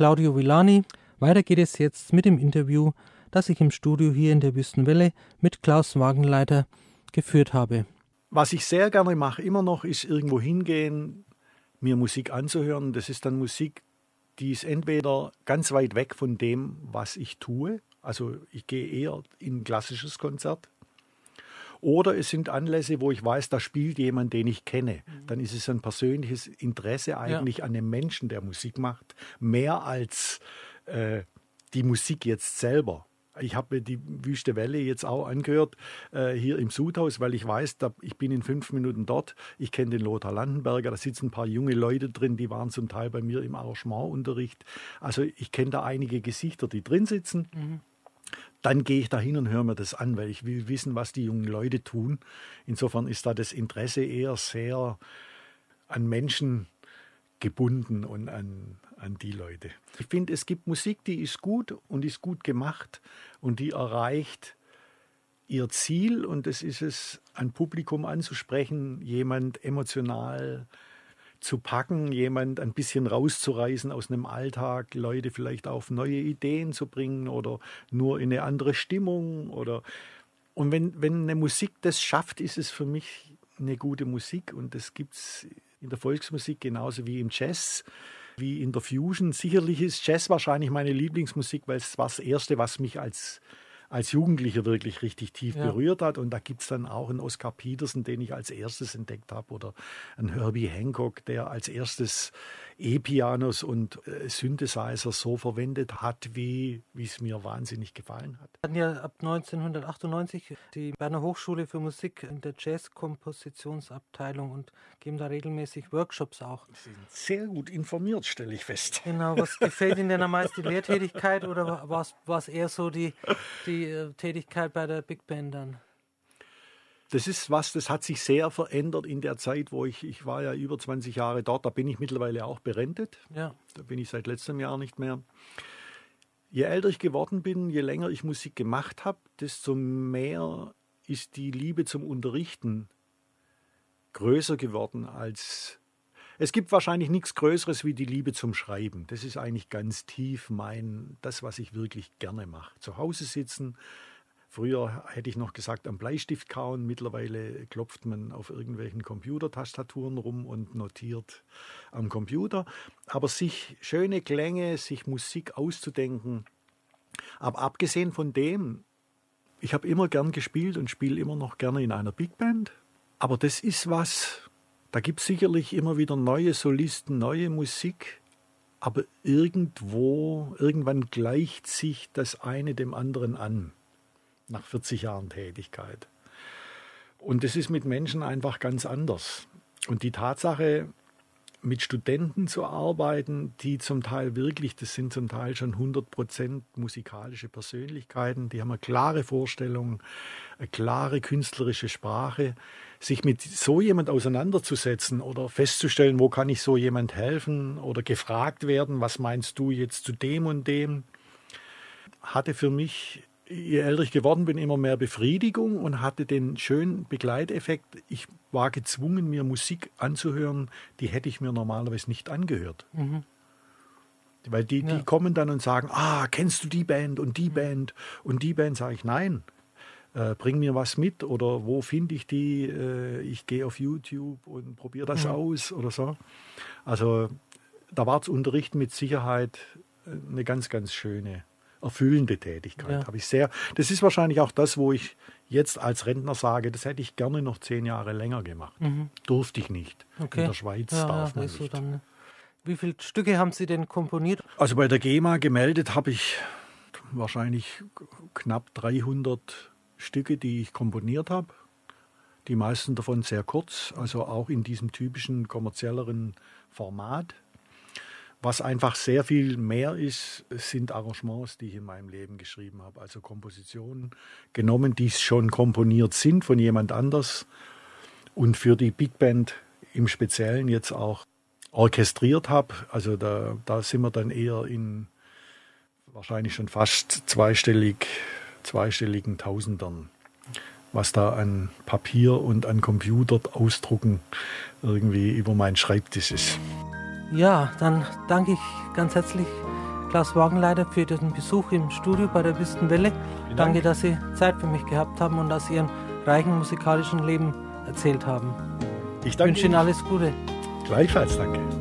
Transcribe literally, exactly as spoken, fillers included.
Claudio Villani. Weiter geht es jetzt mit dem Interview, das ich im Studio hier in der Wüstenwelle mit Klaus Wagenleiter geführt habe. Was ich sehr gerne mache, immer noch, ist irgendwo hingehen, mir Musik anzuhören. Das ist dann Musik, die ist entweder ganz weit weg von dem, was ich tue. Also ich gehe eher in ein klassisches Konzert. Oder es sind Anlässe, wo ich weiß, da spielt jemand, den ich kenne. Dann ist es ein persönliches Interesse eigentlich ja. an dem Menschen, der Musik macht, mehr als äh, die Musik jetzt selber. Ich habe mir die Wüste Welle jetzt auch angehört, äh, hier im Sudhaus, weil ich weiß, da, ich bin in fünf Minuten dort. Ich kenne den Lothar Landenberger, da sitzen ein paar junge Leute drin, die waren zum Teil bei mir im Arrangementunterricht. Also ich kenne da einige Gesichter, die drin sitzen. Mhm. Dann gehe ich da hin und höre mir das an, weil ich will wissen, was die jungen Leute tun. Insofern ist da das Interesse eher sehr an Menschen gebunden und an, an die Leute. Ich finde, es gibt Musik, die ist gut und ist gut gemacht und die erreicht ihr Ziel. Und das ist es, ein Publikum anzusprechen, jemand emotional zu packen, jemand ein bisschen rauszureißen aus einem Alltag, Leute vielleicht auf neue Ideen zu bringen oder nur in eine andere Stimmung. Oder und wenn, wenn eine Musik das schafft, ist es für mich eine gute Musik. Und das gibt es in der Volksmusik genauso wie im Jazz, wie in der Fusion. Sicherlich ist Jazz wahrscheinlich meine Lieblingsmusik, weil es war das Erste, was mich als als Jugendlicher wirklich richtig tief ja. berührt hat. Und da gibt es dann auch einen Oscar Peterson, den ich als erstes entdeckt habe, oder einen Herbie Hancock, der als erstes E-Pianos und äh, Synthesizer so verwendet hat, wie es mir wahnsinnig gefallen hat. Wir hatten ja ab neunzehnhundertachtundneunzig die Berner Hochschule für Musik in der Jazz-Kompositionsabteilung und geben da regelmäßig Workshops auch. Sie sind sehr gut informiert, stelle ich fest. Genau, was gefällt Ihnen denn am meisten, die Lehrtätigkeit oder war es eher so die, die Tätigkeit bei der Big Band dann? Das ist was, das hat sich sehr verändert in der Zeit, wo ich, ich war ja über zwanzig Jahre dort, da bin ich mittlerweile auch berentet. Ja. Da bin ich seit letztem Jahr nicht mehr. Je älter ich geworden bin, je länger ich Musik gemacht habe, desto mehr ist die Liebe zum Unterrichten größer geworden als... Es gibt wahrscheinlich nichts Größeres wie die Liebe zum Schreiben. Das ist eigentlich ganz tief mein, das, was ich wirklich gerne mache. Zu Hause sitzen. Früher hätte ich noch gesagt, am Bleistift kauen. Mittlerweile klopft man auf irgendwelchen Computertastaturen rum und notiert am Computer. Aber sich schöne Klänge, sich Musik auszudenken. Aber abgesehen von dem, ich habe immer gern gespielt und spiele immer noch gerne in einer Big Band. Aber das ist was... Da gibt es sicherlich immer wieder neue Solisten, neue Musik, aber irgendwo, irgendwann gleicht sich das eine dem anderen an, nach vierzig Jahren Tätigkeit. Und das ist mit Menschen einfach ganz anders. Und die Tatsache, mit Studenten zu arbeiten, die zum Teil wirklich, das sind zum Teil schon hundert Prozent musikalische Persönlichkeiten, die haben eine klare Vorstellung, eine klare künstlerische Sprache, sich mit so jemand auseinanderzusetzen oder festzustellen, wo kann ich so jemand helfen oder gefragt werden, was meinst du jetzt zu dem und dem, hatte für mich, je älter ich geworden bin, immer mehr Befriedigung und hatte den schönen Begleiteffekt. Ich war gezwungen, mir Musik anzuhören, die hätte ich mir normalerweise nicht angehört. Mhm. Weil die, ja. die kommen dann und sagen, ah, kennst du die Band und die mhm. Band und die Band? Sage ich, nein, äh, bring mir was mit oder wo finde ich die? Äh, ich gehe auf YouTube und probiere das mhm. aus oder so. Also da war das Unterrichten mit Sicherheit eine ganz, ganz schöne erfüllende Tätigkeit. Ja. Habe ich sehr. Das ist wahrscheinlich auch das, wo ich jetzt als Rentner sage, das hätte ich gerne noch zehn Jahre länger gemacht. Mhm. Durfte ich nicht. Okay. In der Schweiz ja, darf man nicht. So dann, ne? Wie viele Stücke haben Sie denn komponiert? Also bei der GEMA gemeldet habe ich wahrscheinlich knapp dreihundert Stücke, die ich komponiert habe. Die meisten davon sehr kurz, also auch in diesem typischen kommerzielleren Format. Was einfach sehr viel mehr ist, sind Arrangements, die ich in meinem Leben geschrieben habe. Also Kompositionen genommen, die schon komponiert sind von jemand anders und für die Big Band im Speziellen jetzt auch orchestriert habe. Also da, da sind wir dann eher in wahrscheinlich schon fast zweistellig, zweistelligen Tausendern, was da an Papier und an Computer ausdrucken irgendwie über meinen Schreibtisch ist. Ja, dann danke ich ganz herzlich Klaus Wagenleiter, für den Besuch im Studio bei der Wüstenwelle. Danke, dass Sie Zeit für mich gehabt haben und aus Ihrem reichen musikalischen Leben erzählt haben. Ich danke wünsche Ihnen alles Gute. Gleichfalls, danke.